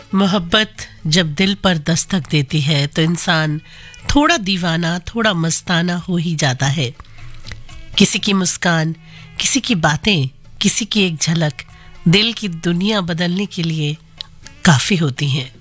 मोहब्बत जब दिल पर दस्तक देती है तो इंसान थोड़ा दीवाना, थोड़ा मस्ताना हो ही जाता है। किसी की मुस्कान, किसी की बातें, किसी की एक झलक दिल की दुनिया बदलने के लिए काफी होती हैं।